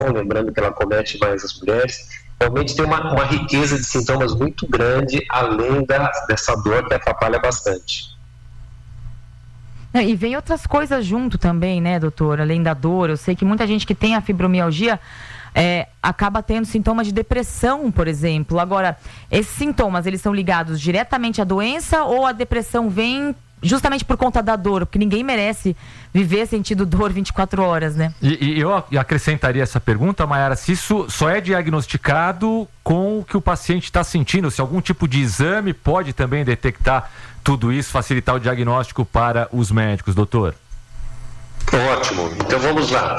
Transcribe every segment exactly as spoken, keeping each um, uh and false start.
lembrando que ela comete mais as mulheres, realmente tem uma, uma riqueza de sintomas muito grande, além da, dessa dor que atrapalha bastante. E vem outras coisas junto também, né, doutor? Além da dor, eu sei que muita gente que tem a fibromialgia é, acaba tendo sintomas de depressão, por exemplo. Agora, esses sintomas, eles são ligados diretamente à doença ou a depressão vem justamente por conta da dor? Porque ninguém merece viver sentindo dor vinte e quatro horas, né? E, e eu acrescentaria essa pergunta, Mayara, se isso só é diagnosticado com o que o paciente está sentindo, se algum tipo de exame pode também detectar tudo isso, facilitar o diagnóstico para os médicos, doutor? Ótimo, então vamos lá.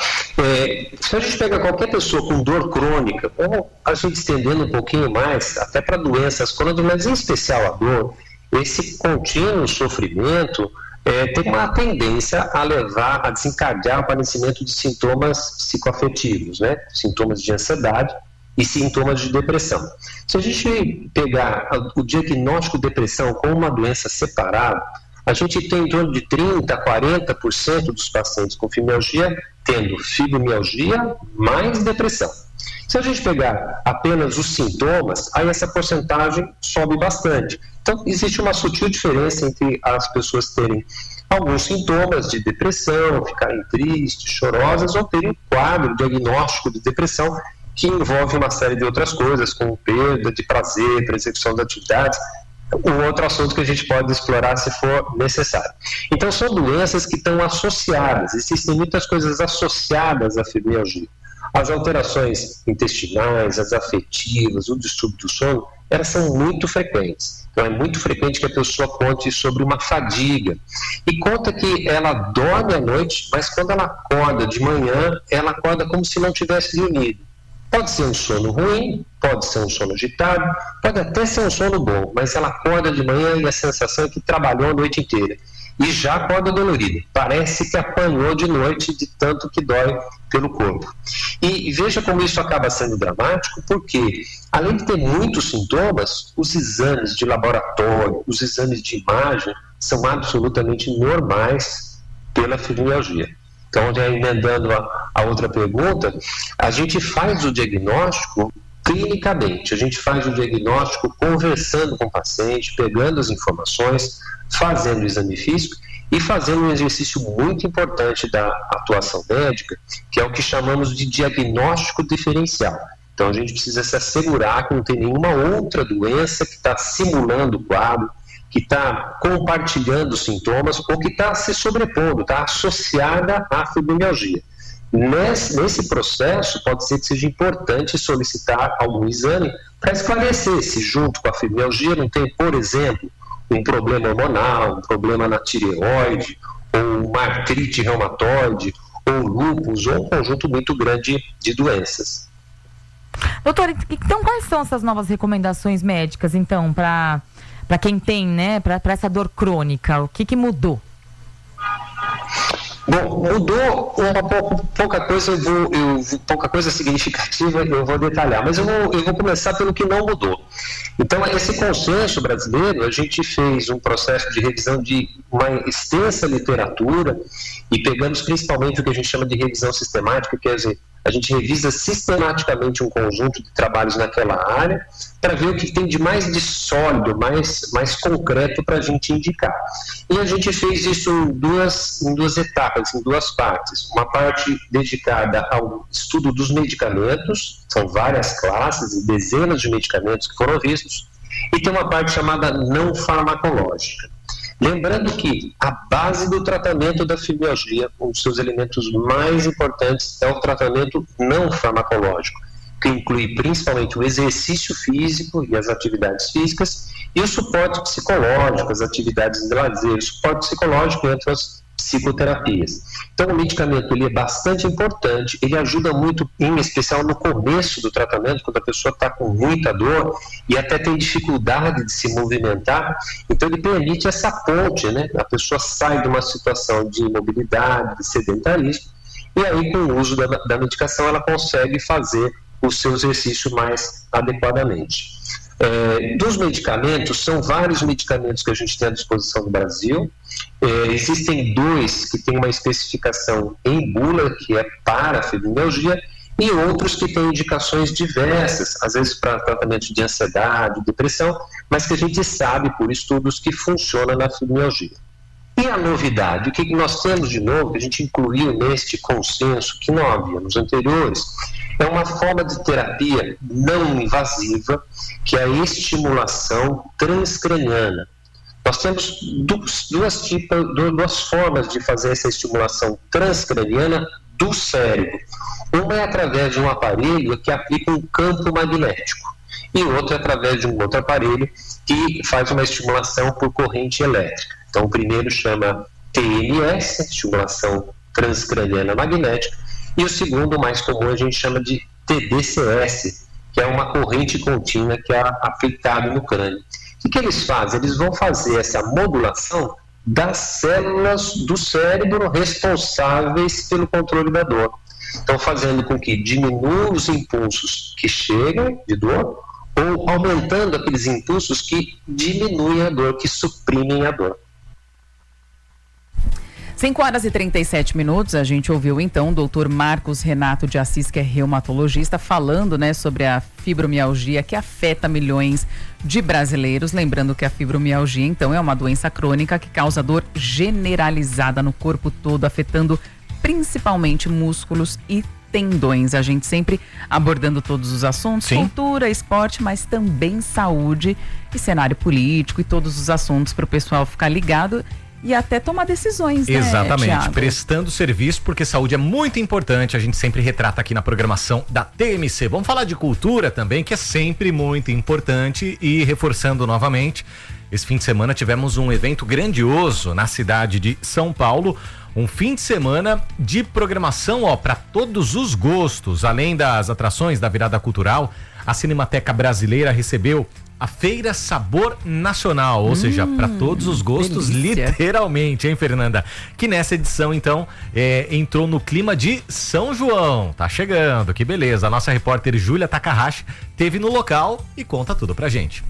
É, se a gente pega qualquer pessoa com dor crônica, ou a gente estendendo um pouquinho mais, até para doenças crônicas, mas em especial a dor, esse contínuo sofrimento é, tem uma tendência a levar, a desencadear o aparecimento de sintomas psicoafetivos, né? Sintomas de ansiedade e sintomas de depressão. Se a gente pegar o diagnóstico de depressão como uma doença separada, a gente tem em torno de trinta a quarenta por cento dos pacientes com fibromialgia tendo fibromialgia mais depressão. Se a gente pegar apenas os sintomas, aí essa porcentagem sobe bastante. Então, existe uma sutil diferença entre as pessoas terem alguns sintomas de depressão, ficarem tristes, chorosas, ou terem um quadro diagnóstico de depressão que envolve uma série de outras coisas, como perda de prazer para execução de atividades, um outro assunto que a gente pode explorar se for necessário. Então, são doenças que estão associadas, existem muitas coisas associadas à fibromialgia. As alterações intestinais, as afetivas, o distúrbio do sono, elas são muito frequentes. Então, é muito frequente que a pessoa conte sobre uma fadiga. E conta que ela dorme à noite, mas quando ela acorda de manhã, ela acorda como se não tivesse dormido. Pode ser um sono ruim, pode ser um sono agitado, pode até ser um sono bom, mas ela acorda de manhã e a sensação é que trabalhou a noite inteira. E já acorda dolorida. Parece que apanhou de noite de tanto que dói pelo corpo. E, e veja como isso acaba sendo dramático, porque além de ter muitos sintomas, os exames de laboratório, os exames de imagem são absolutamente normais pela fibromialgia. Então, já emendando a, a outra pergunta, a gente faz o diagnóstico clinicamente, a gente faz o diagnóstico conversando com o paciente, pegando as informações, fazendo o exame físico e fazendo um exercício muito importante da atuação médica, que é o que chamamos de diagnóstico diferencial. Então, a gente precisa se assegurar que não tem nenhuma outra doença que está simulando o quadro, que está compartilhando os sintomas ou que está se sobrepondo, está associada à fibromialgia. Nesse, nesse processo, pode ser que seja importante solicitar algum exame para esclarecer se junto com a fibromialgia não tem, por exemplo, um problema hormonal, um problema na tireoide, ou uma artrite reumatoide, ou lúpus, ou um conjunto muito grande de doenças. Doutor, então quais são essas novas recomendações médicas, então, para para quem tem, né, para essa dor crônica? O que, que mudou? Bom, mudou uma pouco, pouca coisa, eu vou, eu, pouca coisa significativa, eu vou detalhar, mas eu vou, eu vou começar pelo que não mudou. Então, esse consenso brasileiro, a gente fez um processo de revisão de uma extensa literatura e pegamos principalmente o que a gente chama de revisão sistemática, quer dizer, a gente revisa sistematicamente um conjunto de trabalhos naquela área para ver o que tem de mais de sólido, mais, mais concreto para a gente indicar. E a gente fez isso em duas, em duas etapas, em duas partes. Uma parte dedicada ao estudo dos medicamentos, são várias classes e dezenas de medicamentos que foram vistos, e tem uma parte chamada não farmacológica. Lembrando que a base do tratamento da fibromialgia, um dos seus elementos mais importantes, é o tratamento não farmacológico, que inclui principalmente o exercício físico e as atividades físicas e o suporte psicológico, as atividades de lazer, o suporte psicológico entre as psicoterapias. Então, o medicamento ele é bastante importante, ele ajuda muito, em especial no começo do tratamento, quando a pessoa está com muita dor e até tem dificuldade de se movimentar, então ele permite essa ponte, né? A pessoa sai de uma situação de imobilidade, de sedentarismo, e aí com o uso da, da medicação ela consegue fazer o seu exercício mais adequadamente. É, dos medicamentos, são vários medicamentos que a gente tem à disposição no Brasil. É, existem dois que têm uma especificação em bula, que é para a fibromialgia, e outros que têm indicações diversas, às vezes para tratamento de ansiedade, depressão, mas que a gente sabe por estudos que funciona na fibromialgia. E a novidade, o que nós temos de novo, que a gente incluiu neste consenso que não havia nos anteriores, é uma forma de terapia não invasiva, que é a estimulação transcraniana. Nós temos duas, duas, tipos, duas formas de fazer essa estimulação transcraniana do cérebro. Uma é através de um aparelho que aplica um campo magnético e outra é através de um outro aparelho que faz uma estimulação por corrente elétrica. Então, o primeiro chama T M S, estimulação transcraniana magnética, e o segundo, mais comum, a gente chama de T D C S, que é uma corrente contínua que é aplicada no crânio. O que eles fazem? Eles vão fazer essa modulação das células do cérebro responsáveis pelo controle da dor. Então, fazendo com que diminuam os impulsos que chegam de dor ou aumentando aqueles impulsos que diminuem a dor, que suprimem a dor. cinco horas e trinta e sete minutos, a gente ouviu então o doutor Marcos Renato de Assis, que é reumatologista, falando, né, sobre a fibromialgia que afeta milhões de brasileiros. Lembrando que a fibromialgia, então, é uma doença crônica que causa dor generalizada no corpo todo, afetando principalmente músculos e tendões. A gente sempre abordando todos os assuntos, Sim. cultura, esporte, mas também saúde e cenário político e todos os assuntos para o pessoal ficar ligado e até tomar decisões, né, Exatamente, Thiago? Prestando serviço, porque saúde é muito importante, a gente sempre retrata aqui na programação da T M C. Vamos falar de cultura também, que é sempre muito importante, e reforçando novamente, esse fim de semana tivemos um evento grandioso na cidade de São Paulo, um fim de semana de programação, ó, para todos os gostos. Além das atrações da virada cultural, a Cinemateca Brasileira recebeu a Feira Sabor Nacional, ou hum, seja, para todos os gostos, delícia. Literalmente, hein, Fernanda? Que nessa edição, então, é, entrou no clima de São João. Tá chegando, que beleza. A nossa repórter Júlia Takahashi teve no local e conta tudo pra gente.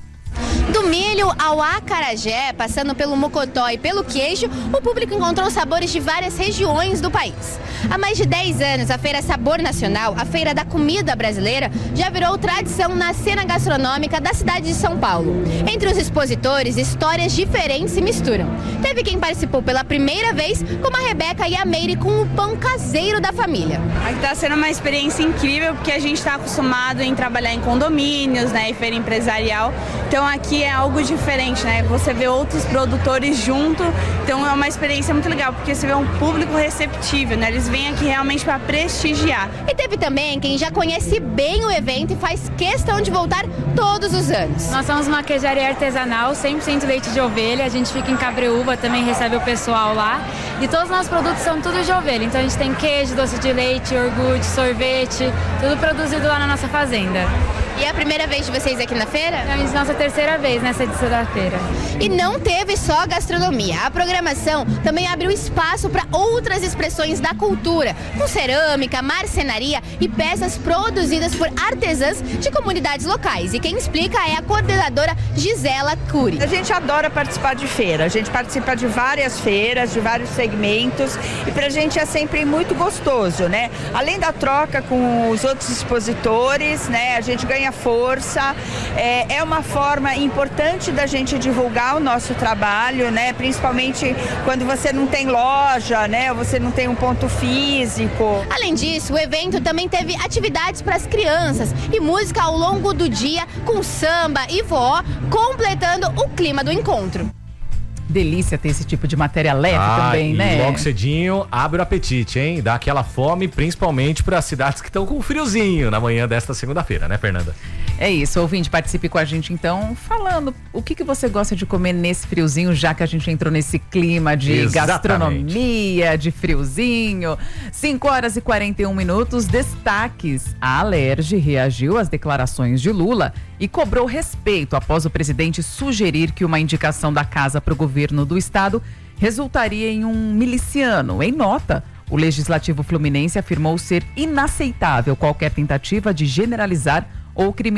Do milho ao acarajé, passando pelo mocotó e pelo queijo, o público encontrou sabores de várias regiões do país. Há mais de dez anos, a Feira Sabor Nacional, a Feira da Comida Brasileira, já virou tradição na cena gastronômica da cidade de São Paulo. Entre os expositores, histórias diferentes se misturam. Teve quem participou pela primeira vez, como a Rebeca e a Meire, com o pão caseiro da família. Aqui está sendo uma experiência incrível, porque a gente está acostumado em trabalhar em condomínios, né, e feira empresarial. Então aqui é algo diferente, né? Você vê outros produtores junto, então é uma experiência muito legal, porque você vê um público receptível, né? Eles vêm aqui realmente para prestigiar. E teve também quem já conhece bem o evento e faz questão de voltar todos os anos. Nós somos uma queijaria artesanal, cem por cento leite de ovelha, a gente fica em Cabreúva, também recebe o pessoal lá, e todos os nossos produtos são tudo de ovelha, então a gente tem queijo, doce de leite, iogurte, sorvete, tudo produzido lá na nossa fazenda. E é a primeira vez de vocês aqui na feira? É a nossa terceira vez nessa edição da feira. E não teve só gastronomia. A programação também abriu espaço para outras expressões da cultura, com cerâmica, marcenaria e peças produzidas por artesãs de comunidades locais. E quem explica é a coordenadora Gisela Cury. A gente adora participar de feira. A gente participa de várias feiras, de vários segmentos, e pra gente é sempre muito gostoso, né? Além da troca com os outros expositores, né? A gente ganha força, é, é uma forma importante da gente divulgar o nosso trabalho, né? Principalmente quando você não tem loja, né? Você não tem um ponto físico. Além disso, o evento também teve atividades para as crianças e música ao longo do dia, com samba e forró, completando o clima do encontro. Delícia ter esse tipo de matéria leve ah, também, e né? Logo cedinho, abre o apetite, hein? Dá aquela fome, principalmente para as cidades que estão com friozinho na manhã desta segunda-feira, né, Fernanda? É isso, ouvinte, participe com a gente então, falando o que, que você gosta de comer nesse friozinho, já que a gente entrou nesse clima de Exatamente. gastronomia, de friozinho. cinco horas e quarenta e um minutos, destaques. A Alerj reagiu às declarações de Lula e cobrou respeito após o presidente sugerir que uma indicação da casa para o governo do estado resultaria em um miliciano. Em nota, o Legislativo Fluminense afirmou ser inaceitável qualquer tentativa de generalizar ou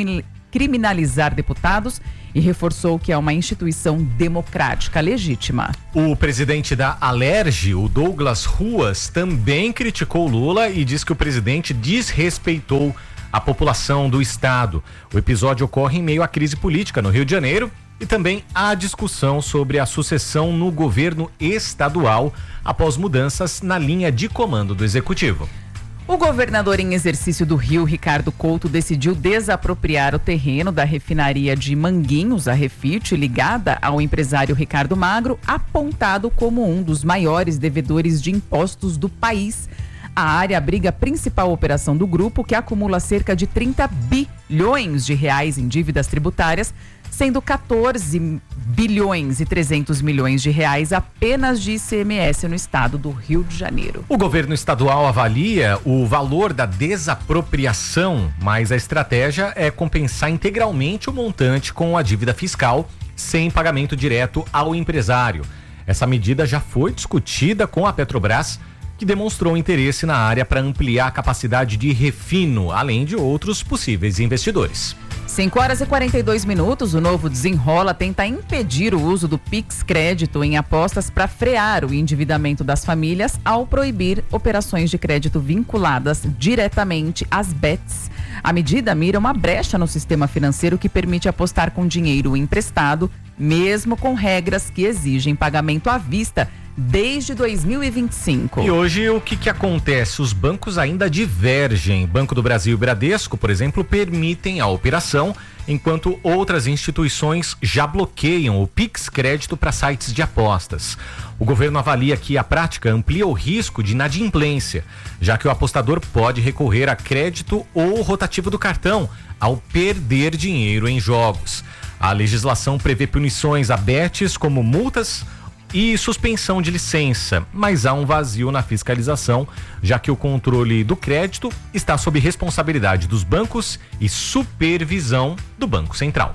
criminalizar deputados e reforçou que é uma instituição democrática legítima. O presidente da Alerj, o Douglas Ruas, também criticou Lula e diz que o presidente desrespeitou a população do estado. O episódio ocorre em meio à crise política no Rio de Janeiro e também há discussão sobre a sucessão no governo estadual após mudanças na linha de comando do executivo. O governador em exercício do Rio, Ricardo Couto, decidiu desapropriar o terreno da refinaria de Manguinhos, a Refit, ligada ao empresário Ricardo Magro, apontado como um dos maiores devedores de impostos do país. A área abriga a principal operação do grupo, que acumula cerca de trinta bilhões de reais em dívidas tributárias, sendo quatorze bilhões e trezentos milhões de reais apenas de I C M S no estado do Rio de Janeiro. O governo estadual avalia o valor da desapropriação, mas a estratégia é compensar integralmente o montante com a dívida fiscal, sem pagamento direto ao empresário. Essa medida já foi discutida com a Petrobras, que demonstrou interesse na área para ampliar a capacidade de refino, além de outros possíveis investidores. cinco horas e quarenta e dois minutos, o novo Desenrola tenta impedir o uso do Pix Crédito em apostas para frear o endividamento das famílias ao proibir operações de crédito vinculadas diretamente às bets. A medida mira uma brecha no sistema financeiro que permite apostar com dinheiro emprestado, mesmo com regras que exigem pagamento à vista desde dois mil e vinte e cinco. E hoje o que que acontece? Os bancos ainda divergem. Banco do Brasil e Bradesco, por exemplo, permitem a operação, enquanto outras instituições já bloqueiam o Pix Crédito para sites de apostas. O governo avalia que a prática amplia o risco de inadimplência, já que o apostador pode recorrer a crédito ou rotativo do cartão ao perder dinheiro em jogos. A legislação prevê punições a bets como multas e suspensão de licença, mas há um vazio na fiscalização, já que o controle do crédito está sob responsabilidade dos bancos e supervisão do Banco Central.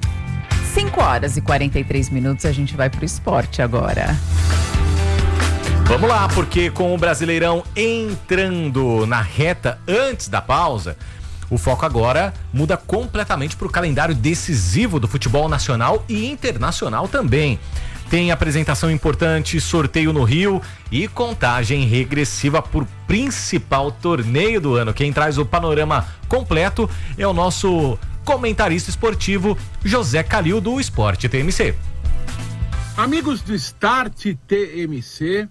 cinco horas e quarenta e três minutos, a gente vai pro esporte agora. Vamos lá, porque com o Brasileirão entrando na reta antes da pausa, o foco agora muda completamente para o calendário decisivo do futebol nacional e internacional também. Tem apresentação importante, sorteio no Rio e contagem regressiva por principal torneio do ano. Quem traz o panorama completo é o nosso comentarista esportivo José Calil, do Esporte T M C. Amigos do Start T M C,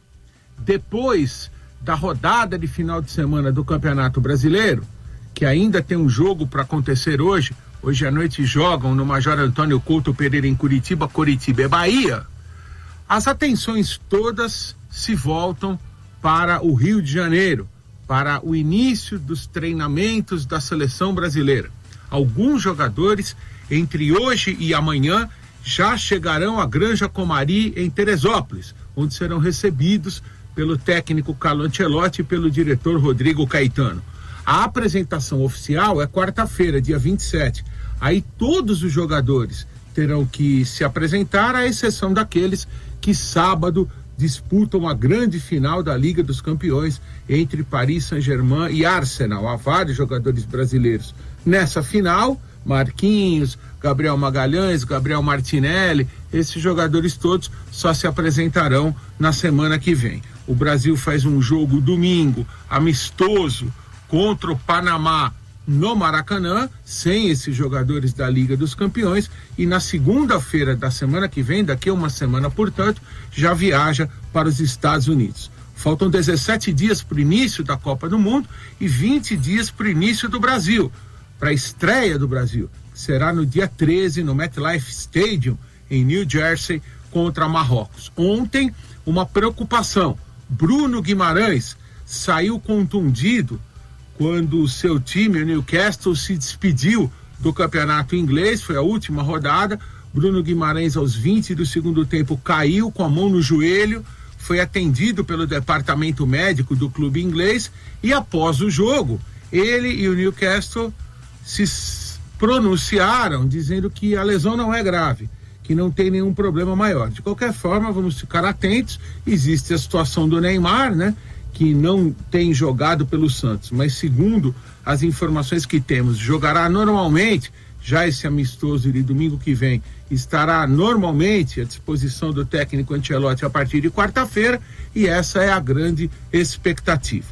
depois da rodada de final de semana do Campeonato Brasileiro, que ainda tem um jogo para acontecer hoje, hoje à noite jogam no Major Antônio Couto Pereira em Curitiba, Curitiba é Bahia. As atenções todas se voltam para o Rio de Janeiro, para o início dos treinamentos da seleção brasileira. Alguns jogadores, entre hoje e amanhã, já chegarão à Granja Comari, em Teresópolis, onde serão recebidos pelo técnico Carlo Ancelotti e pelo diretor Rodrigo Caetano. A apresentação oficial é quarta-feira, dia vinte e sete. Aí todos os jogadores terão que se apresentar, à exceção daqueles que sábado disputam a grande final da Liga dos Campeões entre Paris Saint-Germain e Arsenal. Há vários jogadores brasileiros nessa final, Marquinhos, Gabriel Magalhães, Gabriel Martinelli, esses jogadores todos só se apresentarão na semana que vem. O Brasil faz um jogo domingo, amistoso, contra o Panamá, no Maracanã, sem esses jogadores da Liga dos Campeões, e na segunda-feira da semana que vem, daqui a uma semana, portanto, já viaja para os Estados Unidos. Faltam dezessete dias para o início da Copa do Mundo e vinte dias para o início do Brasil, para a estreia do Brasil, que será no dia treze, no MetLife Stadium, em New Jersey, contra Marrocos. Ontem, uma preocupação. Bruno Guimarães saiu contundido quando o seu time, o Newcastle, se despediu do campeonato inglês. Foi a última rodada. Bruno Guimarães, aos vinte do segundo tempo, caiu com a mão no joelho, foi atendido pelo departamento médico do clube inglês e, após o jogo, ele e o Newcastle se pronunciaram dizendo que a lesão não é grave, que não tem nenhum problema maior. De qualquer forma, vamos ficar atentos. Existe a situação do Neymar, né, que não tem jogado pelo Santos, mas segundo as informações que temos, jogará normalmente, Já esse amistoso de domingo que vem estará normalmente à disposição do técnico Ancelotti a partir de quarta-feira, e essa é a grande expectativa.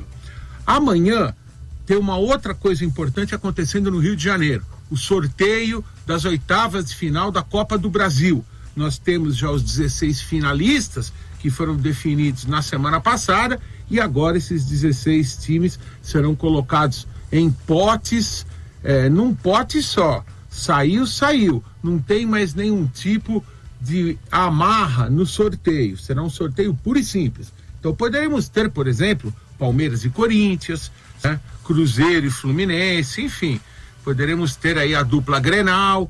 Amanhã tem uma outra coisa importante acontecendo no Rio de Janeiro, o sorteio das oitavas de final da Copa do Brasil. Nós temos já os dezesseis finalistas que foram definidos na semana passada, e agora esses dezesseis times serão colocados em potes, é, num pote só. Saiu, saiu. Não tem mais nenhum tipo de amarra no sorteio. Será um sorteio puro e simples. Então poderemos ter, por exemplo, Palmeiras e Corinthians, né? Cruzeiro e Fluminense, enfim. Poderemos ter aí a dupla Grenal.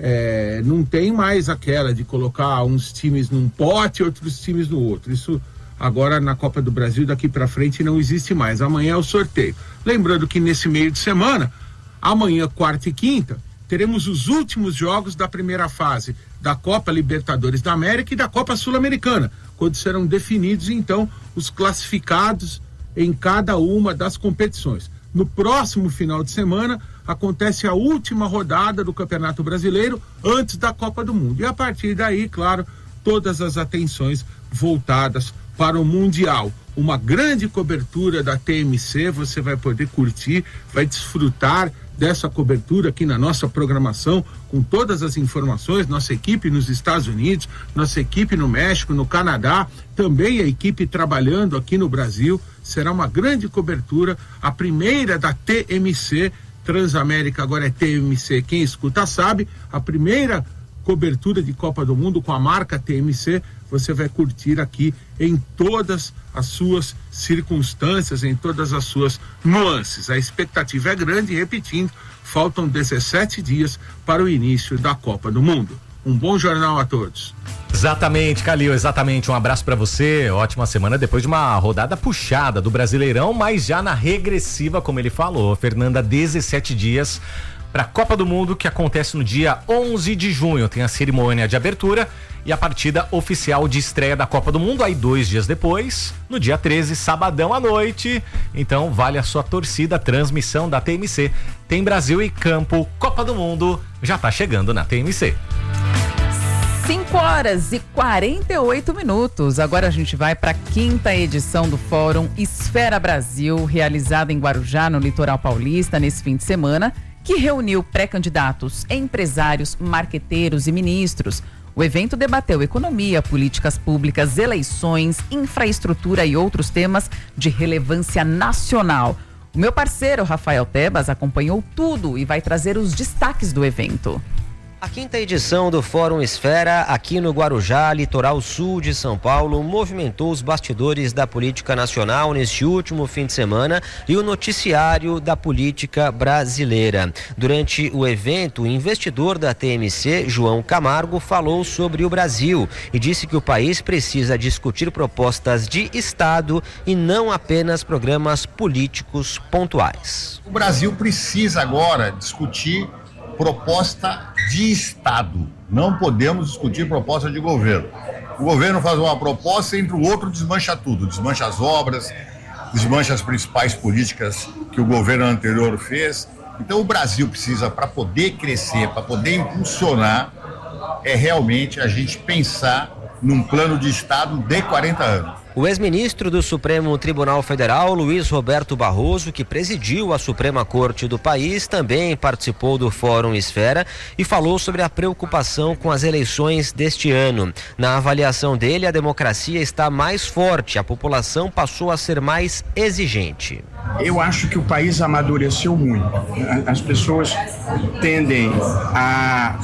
É, não tem mais aquela de colocar uns times num pote e outros times no outro. Isso agora na Copa do Brasil, daqui para frente, não existe mais. Amanhã é o sorteio. Lembrando que nesse meio de semana, amanhã, quarta e quinta, teremos os últimos jogos da primeira fase da Copa Libertadores da América e da Copa Sul-Americana, quando serão definidos, então, os classificados em cada uma das competições. No próximo final de semana, acontece a última rodada do Campeonato Brasileiro antes da Copa do Mundo. E a partir daí, claro, todas as atenções voltadas para o Mundial. Uma grande cobertura da T M C, você vai poder curtir, vai desfrutar dessa cobertura aqui na nossa programação, com todas as informações, nossa equipe nos Estados Unidos, nossa equipe no México, no Canadá, também a equipe trabalhando aqui no Brasil. Será uma grande cobertura, a primeira da T M C, Transamérica agora é T M C, quem escuta sabe, a primeira cobertura de Copa do Mundo com a marca T M C, você vai curtir aqui em todas as suas circunstâncias, em todas as suas nuances. A expectativa é grande e, repetindo, faltam dezessete dias para o início da Copa do Mundo. Um bom jornal a todos. Exatamente, Calil, exatamente. Um abraço para você. Ótima semana depois de uma rodada puxada do Brasileirão, mas já na regressiva, como ele falou, Fernanda, dezessete dias para a Copa do Mundo, que acontece no dia onze de junho. Tem a cerimônia de abertura e a partida oficial de estreia da Copa do Mundo, aí dois dias depois, no dia treze, sabadão à noite. Então vale a sua torcida, transmissão da T M C. Tem Brasil e campo, Copa do Mundo, já tá chegando na T M C. cinco horas e quarenta e oito minutos. Agora a gente vai para a quinta edição do Fórum Esfera Brasil, realizado em Guarujá, no litoral paulista, nesse fim de semana, que reuniu pré-candidatos, empresários, marqueteiros e ministros. O evento debateu economia, políticas públicas, eleições, infraestrutura e outros temas de relevância nacional. O meu parceiro, Rafael Tebas, acompanhou tudo e vai trazer os destaques do evento. A quinta edição do Fórum Esfera, aqui no Guarujá, litoral sul de São Paulo, movimentou os bastidores da política nacional neste último fim de semana e o noticiário da política brasileira. Durante o evento, o investidor da T M C, João Camargo, falou sobre o Brasil e disse que o país precisa discutir propostas de Estado e não apenas programas políticos pontuais. O Brasil precisa agora discutir proposta de Estado. Não podemos discutir proposta de governo. O governo faz uma proposta e entre o outro desmancha tudo. Desmancha as obras, desmancha as principais políticas que o governo anterior fez. Então o Brasil precisa, para poder crescer, para poder impulsionar, é realmente a gente pensar num plano de Estado de quarenta anos. O ex-ministro do Supremo Tribunal Federal, Luiz Roberto Barroso, que presidiu a Suprema Corte do país, também participou do Fórum Esfera e falou sobre a preocupação com as eleições deste ano. Na avaliação dele, a democracia está mais forte, a população passou a ser mais exigente. Eu acho que o país amadureceu muito. As pessoas tendem a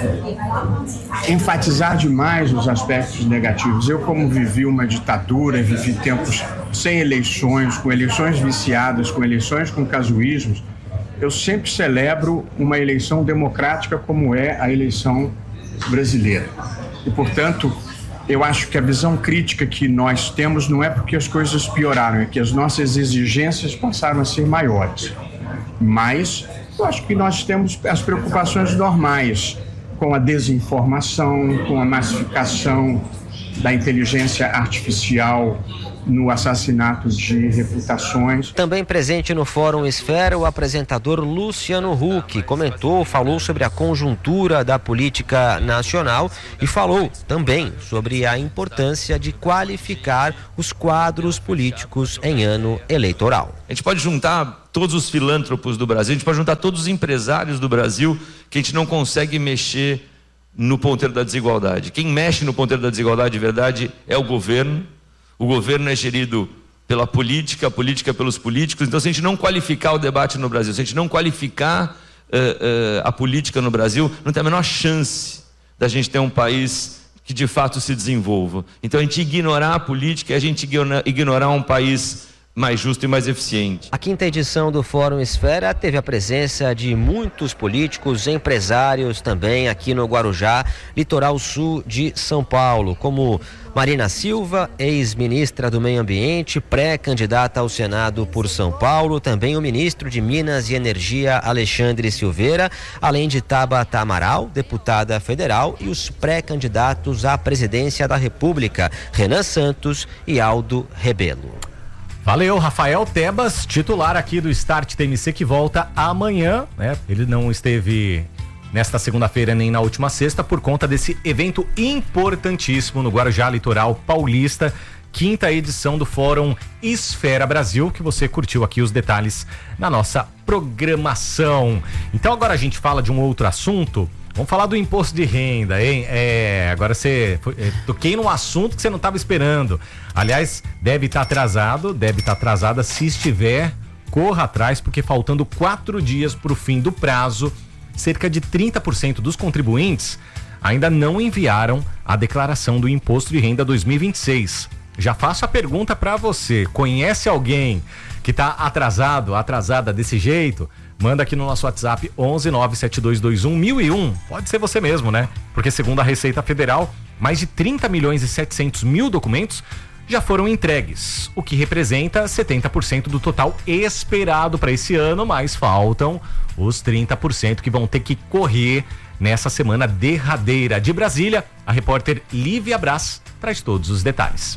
enfatizar demais os aspectos negativos. Eu, como vivi uma ditadura, vivi tempos sem eleições, com eleições viciadas, com eleições com casuísmos, eu sempre celebro uma eleição democrática como é a eleição brasileira. E, portanto, eu acho que a visão crítica que nós temos não é porque as coisas pioraram, é que as nossas exigências passaram a ser maiores. Mas eu acho que nós temos as preocupações normais com a desinformação, com a massificação da inteligência artificial no assassinato de reputações. Também presente no Fórum Esfera, o apresentador Luciano Huck comentou, falou sobre a conjuntura da política nacional e falou também sobre a importância de qualificar os quadros políticos em ano eleitoral. A gente pode juntar todos os filântropos do Brasil, a gente pode juntar todos os empresários do Brasil, que a gente não consegue mexer no ponteiro da desigualdade. Quem mexe no ponteiro da desigualdade de verdade é o governo. O governo é gerido pela política, a política pelos políticos. Então, se a gente não qualificar o debate no Brasil, se a gente não qualificar uh, uh, a política no Brasil, não tem a menor chance da gente ter um país que de fato se desenvolva. Então, a gente ignorar a política é a gente ignorar um país mais justo e mais eficiente. A quinta edição do Fórum Esfera teve a presença de muitos políticos, empresários também aqui no Guarujá, litoral sul de São Paulo, como Marina Silva, ex-ministra do Meio Ambiente, pré-candidata ao Senado por São Paulo, também o ministro de Minas e Energia, Alexandre Silveira, além de Tabata Amaral, deputada federal, e os pré-candidatos à presidência da República, Renan Santos e Aldo Rebelo. Valeu, Rafael Tebas, titular aqui do Start T M C, que volta amanhã, né? Ele não esteve nesta segunda-feira nem na última sexta por conta desse evento importantíssimo no Guarujá Litoral Paulista, quinta edição do Fórum Esfera Brasil, que você curtiu aqui os detalhes na nossa programação. Então agora a gente fala de um outro assunto. Vamos falar do imposto de renda, hein? É, agora você... É, toquei num assunto que você não estava esperando. Aliás, deve estar atrasado, deve estar atrasada. Se estiver, corra atrás, porque faltando quatro dias para o fim do prazo, cerca de trinta por cento dos contribuintes ainda não enviaram a declaração do imposto de renda dois mil e vinte e seis. Já faço a pergunta para você. Conhece alguém que está atrasado, atrasada desse jeito? Manda aqui no nosso WhatsApp onze nove sete dois dois um mil e um. Pode ser você mesmo, né? Porque segundo a Receita Federal, mais de trinta milhões e setecentos mil documentos já foram entregues, o que representa setenta por cento do total esperado para esse ano, mas faltam os trinta por cento que vão ter que correr nessa semana derradeira. De Brasília, a repórter Lívia Brás traz todos os detalhes.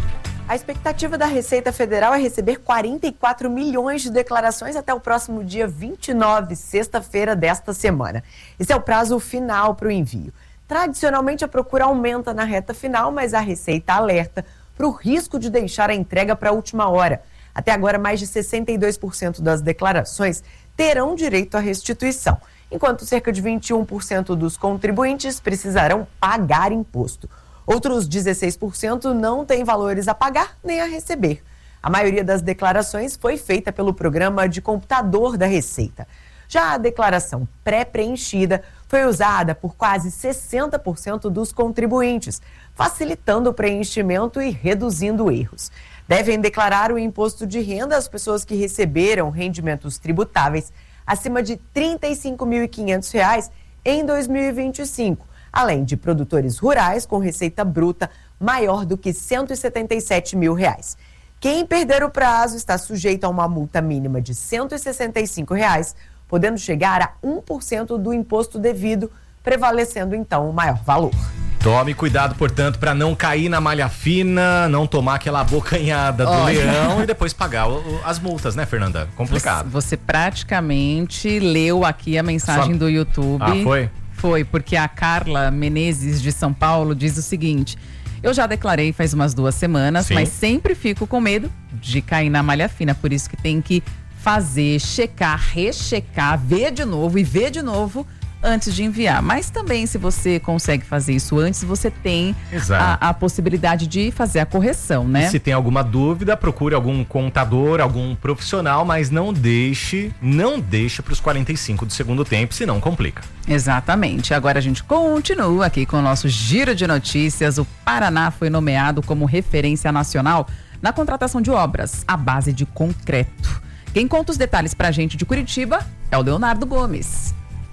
A expectativa da Receita Federal é receber quarenta e quatro milhões de declarações até o próximo dia vinte e nove, sexta-feira desta semana. Esse é o prazo final para o envio. Tradicionalmente, a procura aumenta na reta final, mas a Receita alerta para o risco de deixar a entrega para a última hora. Até agora, mais de sessenta e dois por cento das declarações terão direito à restituição, enquanto cerca de vinte e um por cento dos contribuintes precisarão pagar imposto. Outros dezesseis por cento não têm valores a pagar nem a receber. A maioria das declarações foi feita pelo programa de computador da Receita. Já a declaração pré-preenchida foi usada por quase sessenta por cento dos contribuintes, facilitando o preenchimento e reduzindo erros. Devem declarar o imposto de renda as pessoas que receberam rendimentos tributáveis acima de trinta e cinco mil e quinhentos reais em dois mil e vinte e cinco. Além de produtores rurais com receita bruta maior do que cento e setenta e sete mil reais. Quem perder o prazo está sujeito a uma multa mínima de cento e sessenta e cinco reais, podendo chegar a um por cento do imposto devido, prevalecendo então o maior valor. Tome cuidado, portanto, para não cair na malha fina, não tomar aquela abocanhada do Olha. leão e depois pagar o, o, as multas, né, Fernanda? Complicado. Você, você praticamente leu aqui a mensagem Só... do YouTube. Ah, foi? Foi, porque a Carla Menezes, de São Paulo, diz o seguinte: eu já declarei faz umas duas semanas, Sim. mas sempre fico com medo de cair na malha fina, por isso que tem que fazer, checar, rechecar, ver de novo e ver de novo antes de enviar. Mas também, se você consegue fazer isso antes, você tem a, a possibilidade de fazer a correção, né? E se tem alguma dúvida, procure algum contador, algum profissional, mas não deixe, não deixe para os quarenta e cinco do segundo tempo, senão complica. Exatamente. Agora a gente continua aqui com o nosso giro de notícias. O Paraná foi nomeado como referência nacional na contratação de obras à base de concreto. Quem conta os detalhes pra gente de Curitiba é o Leonardo Gomes.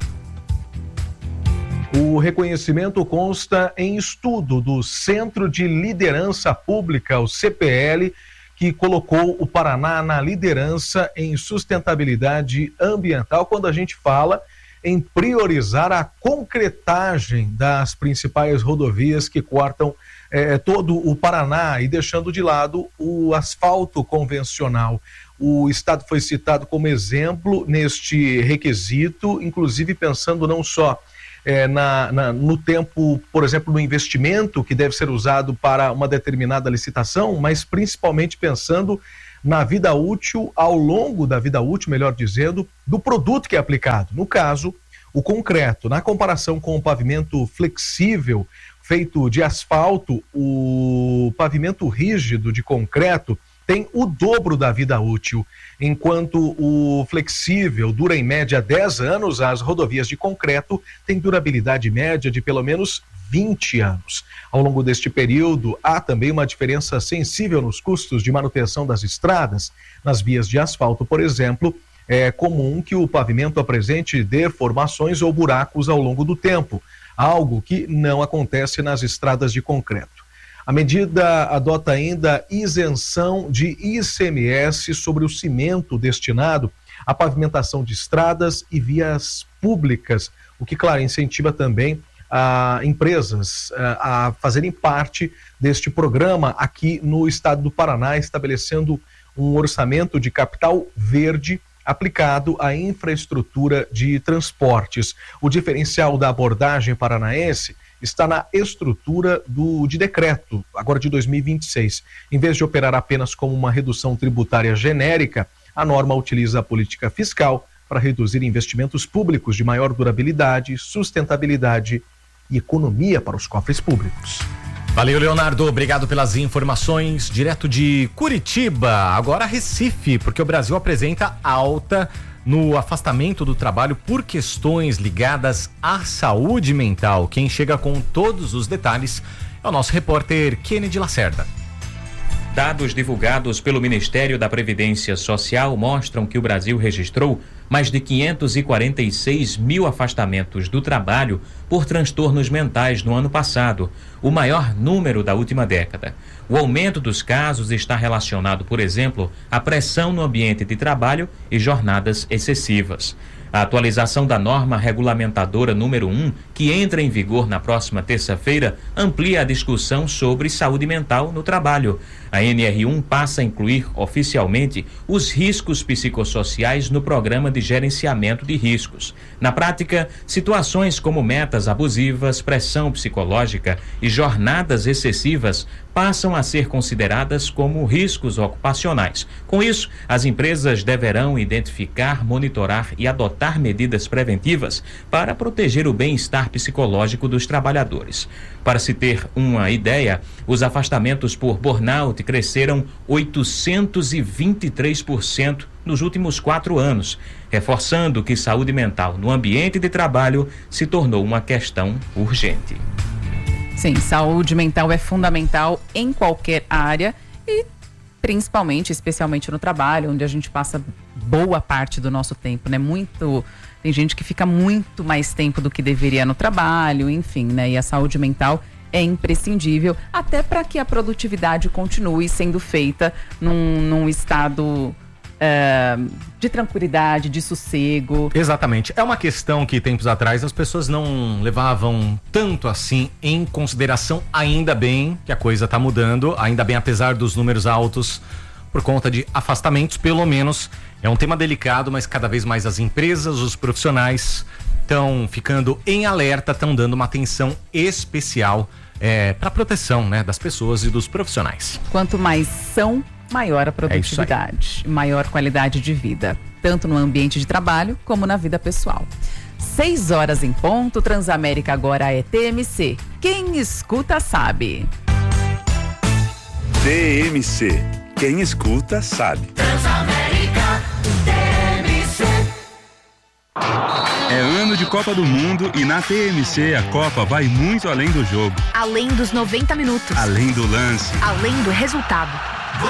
O reconhecimento consta em estudo do Centro de Liderança Pública, o C P L, que colocou o Paraná na liderança em sustentabilidade ambiental, quando a gente fala em priorizar a concretagem das principais rodovias que cortam é, todo o Paraná e deixando de lado o asfalto convencional. O estado foi citado como exemplo neste requisito, inclusive pensando não só é, na, na, no tempo, por exemplo, no investimento que deve ser usado para uma determinada licitação, mas principalmente pensando na vida útil, ao longo da vida útil, melhor dizendo, do produto que é aplicado. No caso, o concreto. Na comparação com o pavimento flexível feito de asfalto, o pavimento rígido de concreto tem o dobro da vida útil. Enquanto o flexível dura em média dez anos, as rodovias de concreto têm durabilidade média de pelo menos vinte anos. Ao longo deste período, há também uma diferença sensível nos custos de manutenção das estradas. Nas vias de asfalto, por exemplo, é comum que o pavimento apresente deformações ou buracos ao longo do tempo, algo que não acontece nas estradas de concreto. A medida adota ainda isenção de I C M S sobre o cimento destinado à pavimentação de estradas e vias públicas, o que, claro, incentiva também a empresas a, a fazerem parte deste programa aqui no estado do Paraná, estabelecendo um orçamento de capital verde aplicado à infraestrutura de transportes. O diferencial da abordagem paranaense está na estrutura do, de decreto, agora de dois mil e vinte e seis. Em vez de operar apenas como uma redução tributária genérica, a norma utiliza a política fiscal para reduzir investimentos públicos de maior durabilidade, sustentabilidade e economia para os cofres públicos. Valeu, Leonardo. Obrigado pelas informações. Direto de Curitiba, agora Recife, porque o Brasil apresenta alta no afastamento do trabalho por questões ligadas à saúde mental. Quem chega com todos os detalhes é o nosso repórter Kennedy Lacerda. Dados divulgados pelo Ministério da Previdência Social mostram que o Brasil registrou mais de quinhentos e quarenta e seis mil afastamentos do trabalho por transtornos mentais no ano passado, o maior número da última década. O aumento dos casos está relacionado, por exemplo, à pressão no ambiente de trabalho e jornadas excessivas. A atualização da norma regulamentadora número um, que entra em vigor na próxima terça-feira, amplia a discussão sobre saúde mental no trabalho. A N R um passa a incluir oficialmente os riscos psicossociais no programa de gerenciamento de riscos. Na prática, situações como metas abusivas, pressão psicológica e jornadas excessivas passam a ser consideradas como riscos ocupacionais. Com isso, as empresas deverão identificar, monitorar e adotar medidas preventivas para proteger o bem-estar psicológico dos trabalhadores. Para se ter uma ideia, os afastamentos por burnout cresceram oitocentos e vinte e três por cento nos últimos quatro anos, reforçando que saúde mental no ambiente de trabalho se tornou uma questão urgente. Sim, saúde mental é fundamental em qualquer área e principalmente, especialmente no trabalho, onde a gente passa boa parte do nosso tempo, né? Muito, tem gente que fica muito mais tempo do que deveria no trabalho, enfim, né? E a saúde mental é imprescindível até para que a produtividade continue sendo feita num, num estado Uh, de tranquilidade, de sossego. Exatamente. É uma questão que tempos atrás as pessoas não levavam tanto assim em consideração. Ainda bem que a coisa está mudando, ainda bem, apesar dos números altos por conta de afastamentos, pelo menos é um tema delicado, mas cada vez mais as empresas, os profissionais estão ficando em alerta, estão dando uma atenção especial é, para a proteção, né, das pessoas e dos profissionais. Quanto mais são, maior a produtividade, é maior qualidade de vida, tanto no ambiente de trabalho como na vida pessoal. Seis horas em ponto, Transamérica agora é T M C. Quem escuta sabe. T M C. Quem escuta sabe. Transamérica T M C. É ano de Copa do Mundo e na T M C a Copa vai muito além do jogo. Além dos noventa minutos. Além do lance. Além do resultado.